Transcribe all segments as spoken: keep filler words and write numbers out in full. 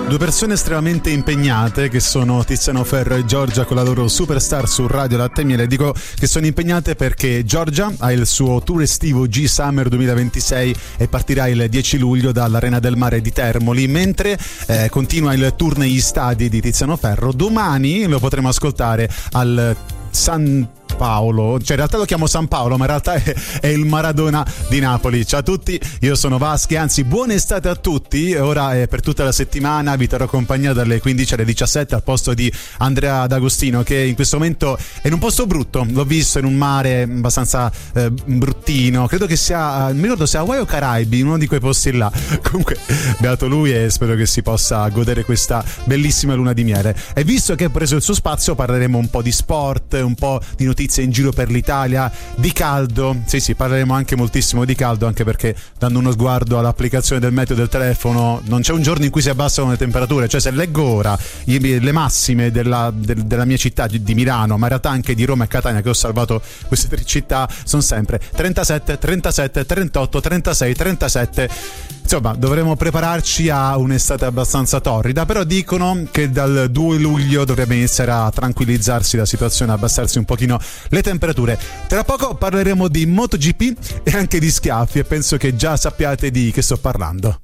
Due persone estremamente impegnate che sono Tiziano Ferro e Giorgia con la loro Superstar su Radio Latte e Miele. Dico che sono impegnate perché Giorgia ha il suo tour estivo G Summer duemilaventisei e partirà il dieci luglio dall'Arena del Mare di Termoli, mentre eh, continua il tour negli stadi di Tiziano Ferro. Domani lo potremo ascoltare al San Paolo, cioè in realtà lo chiamo San Paolo, ma in realtà è, è il Maradona di Napoli. Ciao a tutti, io sono Vaschi, anzi buona estate a tutti. Ora eh, per tutta la settimana vi terrò compagnia dalle quindici alle diciassette al posto di Andrea D'Agostino, che in questo momento è in un posto brutto, l'ho visto in un mare abbastanza eh, bruttino, credo che sia, mi ricordo se Hawaii o Caraibi, uno di quei posti là. Comunque beato lui e spero che si possa godere questa bellissima luna di miele. E visto che ha preso il suo spazio parleremo un po' di sport, un po' di notizie in giro per l'Italia, di caldo. Sì sì, parleremo anche moltissimo di caldo, anche perché dando uno sguardo all'applicazione del meteo del telefono non c'è un giorno in cui si abbassano le temperature. Cioè se leggo ora le massime della, del, della mia città di Milano, ma in realtà anche di Roma e Catania, che ho salvato queste tre città, sono sempre trentasette, trentasette, trentotto, trentasei, trentasette. Insomma, dovremo prepararci a un'estate abbastanza torrida, però dicono che dal due luglio dovrebbe iniziare a tranquillizzarsi la situazione, abbassarsi un pochino le temperature. Tra poco parleremo di MotoGP e anche di schiaffi, e penso che già sappiate di che sto parlando.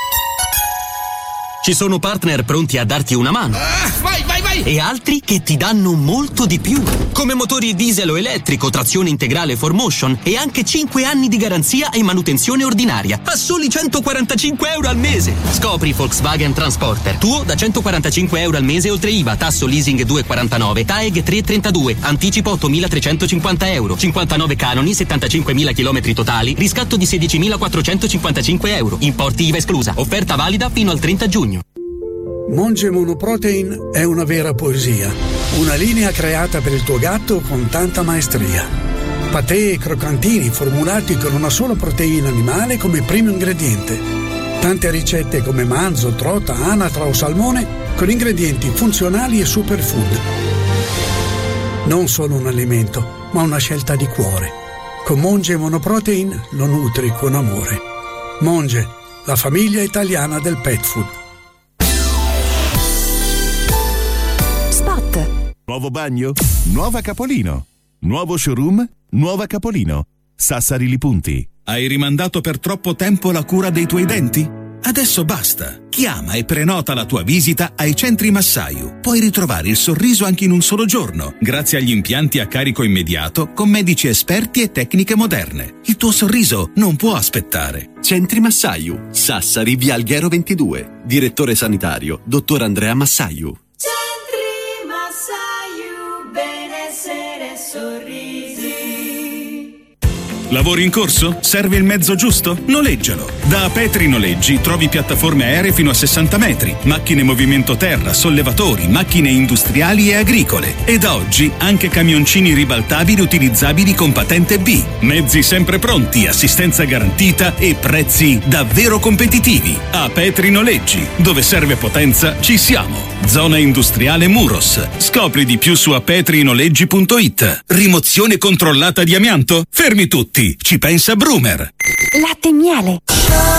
Ci sono partner pronti a darti una mano. Ah, vai, vai, vai! E altri che ti danno molto di più. Come motori diesel o elettrico, trazione integrale four motion e anche cinque anni di garanzia e manutenzione ordinaria a soli centoquarantacinque euro al mese. Scopri Volkswagen Transporter. Tuo da centoquarantacinque euro al mese oltre I V A, tasso leasing due virgola quarantanove, T A E G tre virgola trentadue, anticipo ottomilatrecentocinquanta euro, cinquantanove canoni, settantacinquemila chilometri totali, riscatto di sedicimilaquattrocentocinquantacinque euro, importi I V A esclusa. Offerta valida fino al trenta giugno. Monge Monoprotein è una vera poesia, una linea creata per il tuo gatto con tanta maestria. Patè e croccantini formulati con una sola proteina animale come primo ingrediente. Tante ricette come manzo, trota, anatra o salmone con ingredienti funzionali e superfood. Non solo un alimento, ma una scelta di cuore. Con Monge Monoprotein lo nutri con amore. Monge, la famiglia italiana del pet food. Nuovo bagno? Nuova Capolino. Nuovo showroom? Nuova Capolino. Sassari Li Punti. Hai rimandato per troppo tempo la cura dei tuoi denti? Adesso basta. Chiama e prenota la tua visita ai centri Massaio. Puoi ritrovare il sorriso anche in un solo giorno, grazie agli impianti a carico immediato con medici esperti e tecniche moderne. Il tuo sorriso non può aspettare. Centri Massaio, Sassari, via Alghero ventidue. Direttore sanitario, dottor Andrea Massaio. Lavori in corso? Serve il mezzo giusto? Noleggialo. Da Petri Noleggi trovi piattaforme aeree fino a sessanta metri, macchine movimento terra, sollevatori, macchine industriali e agricole. E da oggi anche camioncini ribaltabili utilizzabili con patente B. Mezzi sempre pronti, assistenza garantita e prezzi davvero competitivi. A Petri Noleggi, dove serve potenza, ci siamo. Zona industriale Muros. Scopri di più su apetrinoleggi punto it. Rimozione controllata di amianto? Fermi tutti, ci pensa Brumer. Latte e miele.